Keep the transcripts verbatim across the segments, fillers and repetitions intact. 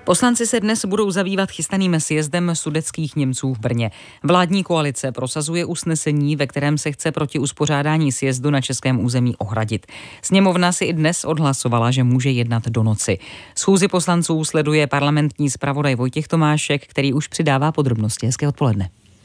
Poslanci se dnes budou zabývat chystaným sjezdem sudetských Němců v Brně. Vládní koalice prosazuje usnesení, ve kterém se chce proti uspořádání sjezdu na českém území ohradit. Sněmovna si i dnes odhlasovala, že může jednat do noci. Schůzi poslanců sleduje parlamentní zpravodaj Vojtěch Tomášek, který už přidává podrobnosti. Hezké odpoledne.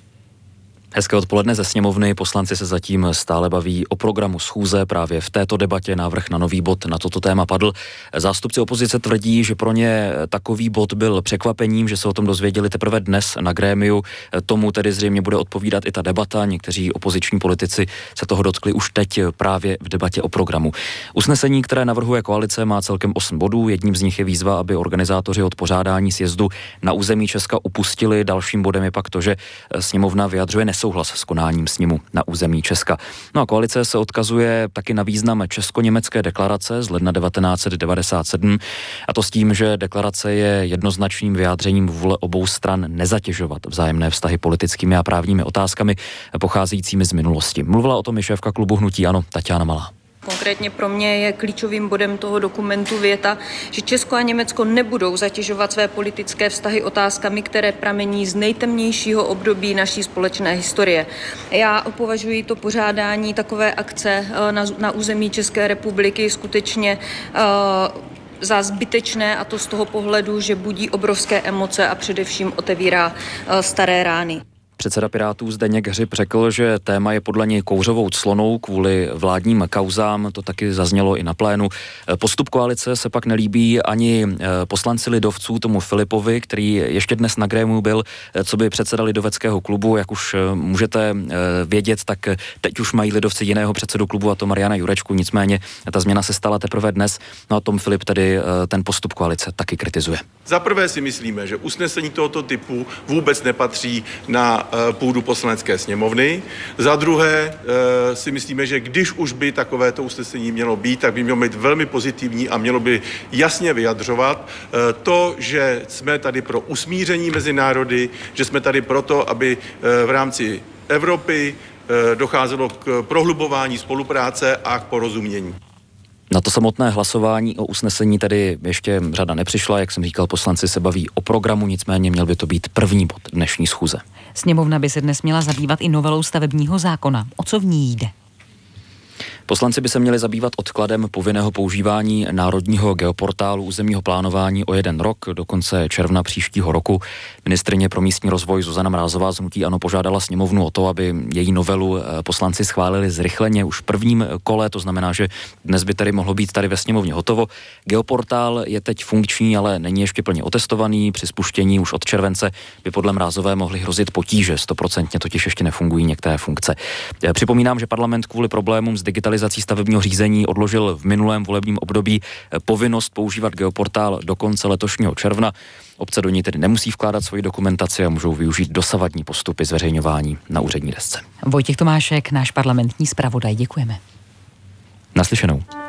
Hezké odpoledne ze sněmovny. Poslanci se zatím stále baví o programu schůze. Právě v této debatě návrh na nový bod na toto téma padl. Zástupci opozice tvrdí, že pro ně takový bod byl překvapením, že se o tom dozvěděli teprve dnes na grémiu. Tomu tedy zřejmě bude odpovídat i ta debata. Někteří opoziční politici se toho dotkli už teď právě v debatě o programu. Usnesení, které navrhuje koalice, má celkem osm bodů. Jedním z nich je výzva, aby organizátoři od pořádání sjezdu na území Česka upustili. Dalším bodem je pak to, že sněmovna vyjadřuje nesouhlas s konáním sněmu na území Česka. No a koalice se odkazuje taky na význam česko-německé deklarace z ledna devatenáct set devadesát sedm, a to s tím, že deklarace je jednoznačným vyjádřením vůle obou stran nezatěžovat vzájemné vztahy politickými a právními otázkami pocházejícími z minulosti. Mluvila o tom i šéfka klubu Hnutí ANO Taťána Malá. Konkrétně pro mě je klíčovým bodem toho dokumentu věta, že Česko a Německo nebudou zatěžovat své politické vztahy otázkami, které pramení z nejtemnějšího období naší společné historie. Já považuji to pořádání takové akce na, na území České republiky skutečně uh, za zbytečné, a to z toho pohledu, že budí obrovské emoce a především otevírá uh, staré rány. Předseda Pirátů Zdeněk Hřib řekl, že téma je podle něj kouřovou clonou kvůli vládním kauzám, to taky zaznělo i na plénu. Postup koalice se pak nelíbí ani poslanci lidovců tomu Filipovi, který ještě dnes na grémiu byl, co by předseda lidoveckého klubu. Jak už můžete vědět, tak teď už mají lidovci jiného předsedu klubu, a to Mariana Jurečku, nicméně ta změna se stala teprve dnes. No a Tom Filip tedy ten postup koalice taky kritizuje. Za prvé si myslíme, že usnesení tohoto typu vůbec nepatří na půdu poslanecké sněmovny. Za druhé si myslíme, že když už by takovéto usnesení mělo být, tak by mělo být velmi pozitivní a mělo by jasně vyjadřovat to, že jsme tady pro usmíření mezi národy, že jsme tady proto, aby v rámci Evropy docházelo k prohlubování spolupráce a k porozumění. Na to samotné hlasování o usnesení tedy ještě řada nepřišla, jak jsem říkal, poslanci se baví o programu, nicméně měl by to být první bod dnešní schůze. Sněmovna by se dnes měla zabývat i novelou stavebního zákona. O co v ní jde? Poslanci by se měli zabývat odkladem povinného používání národního geoportálu územního plánování o jeden rok do konce června příštího roku. Ministryně pro místní rozvoj Zuzana Mrázová z Hnutí ANO požádala sněmovnu o to, aby její novelu poslanci schválili zrychleně už v prvním kole, to znamená, že dnes by tedy mohlo být tady ve sněmovně hotovo. Geoportál je teď funkční, ale není ještě plně otestovaný. Při spuštění už od července by podle Mrázové mohly hrozit potíže, stoprocentně totiž ještě nefungují některé funkce. Připomínám, že parlament kvůli problémům s digitalizací stavebního řízení odložil v minulém volebním období povinnost používat geoportál do konce letošního června. Obce do něj tedy nemusí vkládat svoji dokumentaci a můžou využít dosavadní postupy zveřejňování na úřední desce. Vojtěch Tomášek, náš parlamentní zpravodaj, děkujeme. Naslyšenou.